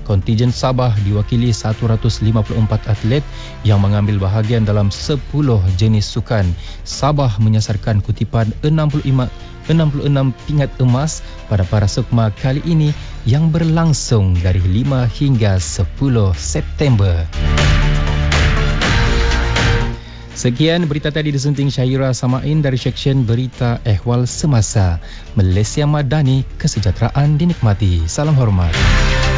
Kontijen Sabah diwakili 154 atlet yang mengambil bahagian dalam 10 jenis sukan. Sabah menyasarkan kutipan 66 pingat emas pada Parasukma kali ini yang berlangsung dari 5 hingga 10 September. Sekian berita tadi disunting Syahira Samain dari Seksyen Berita Ehwal Semasa. Malaysia Madani, kesejahteraan dinikmati. Salam hormat.